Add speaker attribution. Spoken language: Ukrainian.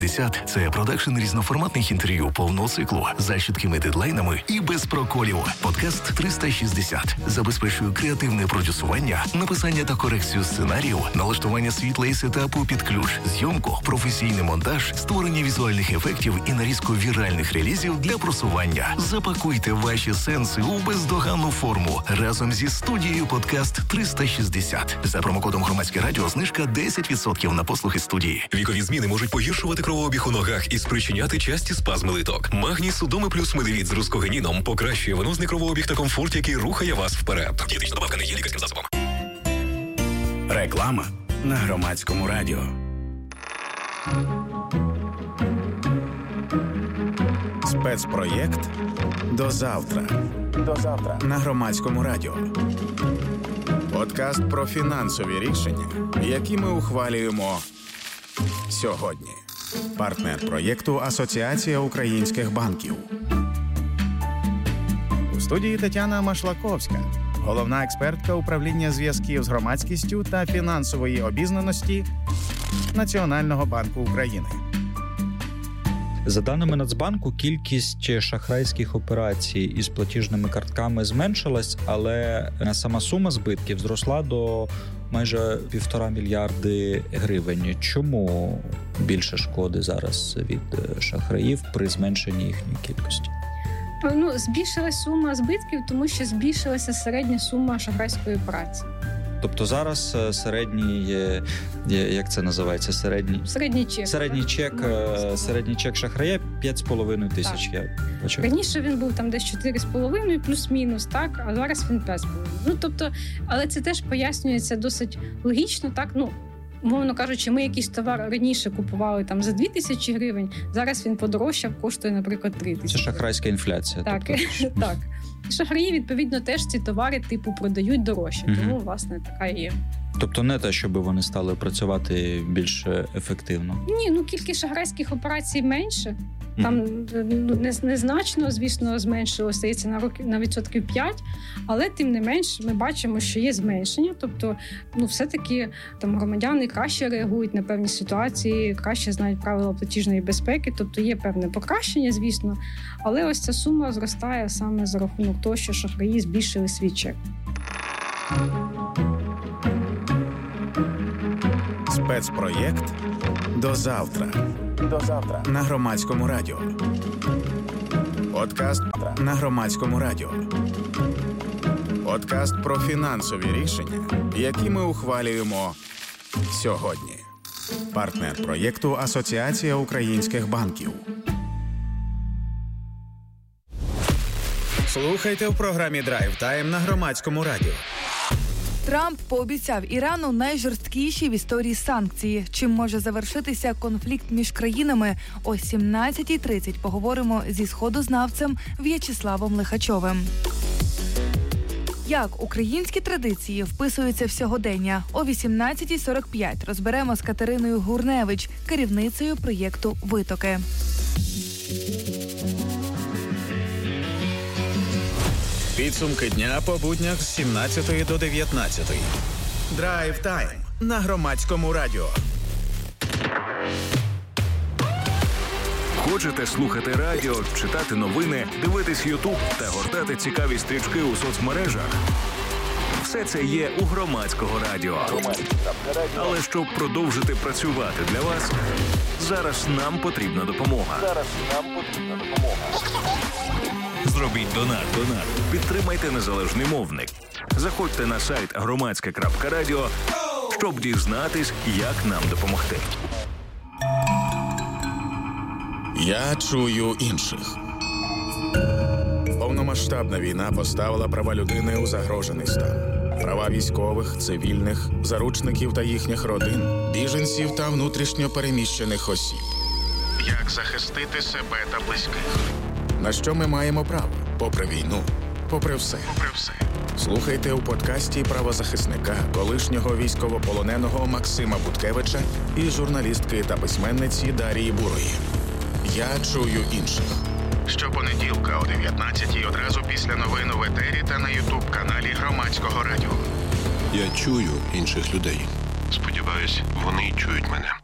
Speaker 1: Це продакшн різноформатних інтерв'ю повного циклу за чіткими дедлайнами і без проколів. Подкаст 360 забезпечує креативне продюсування, написання та корекцію сценарію, налаштування світла і сетапу під ключ, зйомку, професійний монтаж, створення візуальних ефектів і нарізку віральних релізів для просування. Запакуйте ваші сенси у бездоганну форму разом зі студією Подкаст 360. За промокодом «Громадське радіо» знижка 10% на послуги студії.
Speaker 2: Вікові зміни можуть погіршувати кровообіг у ногах і спричиняти часті спазми литок. Магній Судоми плюс Медивіт з рускогеніном покращує венозний кровообіг та комфорт, який рухає вас вперед. Дієтична добавка не є лікарським засобом.
Speaker 1: Реклама на Громадському радіо.
Speaker 3: Спецпроєкт «До завтра» на Громадському радіо. Подкаст про фінансові рішення, які ми ухвалюємо сьогодні. Партнер проєкту «Асоціація українських банків». У студії Тетяна Машлаковська, головна експертка управління зв'язків з громадськістю та фінансової обізнаності Національного банку України.
Speaker 4: За даними Нацбанку, кількість шахрайських операцій із платіжними картками зменшилась, але сама сума збитків зросла до майже 1,5 мільярди гривень. Чому більше шкоди зараз від шахраїв при зменшенні їхньої кількості?
Speaker 5: Збільшилась сума збитків, тому що збільшилася середня сума шахрайської операції.
Speaker 4: Тобто зараз середній, як це називається, середній чек шахрая 5,5 тисяч.
Speaker 5: Раніше він був там десь 4,5 плюс-мінус, так, а зараз він 5,5. Але це теж пояснюється досить логічно, так, умовно кажучи, ми якийсь товар раніше купували там за 2 тисячі гривень, зараз він подорожчав, коштує, наприклад, 3 тисячі.
Speaker 4: Це шахрайська інфляція.
Speaker 5: Так, так. І шахраї, відповідно, теж ці товари продають дорожче, тому, власне, така і є.
Speaker 4: Тобто не те, щоб вони стали працювати більш ефективно?
Speaker 5: Ні, кількість шахрайських операцій менше. Там незначно, звісно, зменшилося, здається, на 5%, але тим не менш ми бачимо, що є зменшення. Тобто, все-таки там громадяни краще реагують на певні ситуації, краще знають правила платіжної безпеки, тобто є певне покращення, звісно, але ось ця сума зростає саме за рахунок того, що шахраї збільшили свій чек.
Speaker 3: Спецпроєкт «До завтра» на Громадському радіо. Подкаст на Громадському радіо. Подкаст про фінансові рішення, які ми ухвалюємо сьогодні. Партнер проєкту «Асоціація українських банків». Слухайте в програмі «Драйв Тайм» на Громадському радіо.
Speaker 6: Трамп пообіцяв Ірану найжорсткіші в історії санкції. Чим може завершитися конфлікт між країнами? О 17:30 поговоримо зі сходознавцем В'ячеславом Лихачовим. Як українські традиції вписуються в сьогодення? О 18:45 розберемо з Катериною Гурневич, керівницею проєкту «Витоки».
Speaker 3: Підсумки дня по буднях з 17 до 19. Драйв Тайм на Громадському радіо.
Speaker 1: Хочете слухати радіо, читати новини, дивитись YouTube та гортати цікаві стрічки у соцмережах? Все це є у Громадського радіо. Але щоб продовжити працювати для вас, зараз нам потрібна допомога. Зробіть донат. Підтримайте незалежний мовник. Заходьте на сайт громадське.радіо, щоб дізнатись, як нам допомогти.
Speaker 3: Я чую інших. Повномасштабна війна поставила права людини у загрожений стан. Права військових, цивільних, заручників та їхніх родин, біженців та внутрішньо переміщених осіб. Як захистити себе та близьких? На що ми маємо право? Попри війну, попри все. Слухайте у подкасті правозахисника, колишнього військовополоненого Максима Буткевича і журналістки та письменниці Дарії Бурої. Я чую інших. Щопонеділка о 19-й одразу після новин в етері та на YouTube-каналі Громадського радіо.
Speaker 7: Я чую інших людей.
Speaker 8: Сподіваюсь, вони чують мене.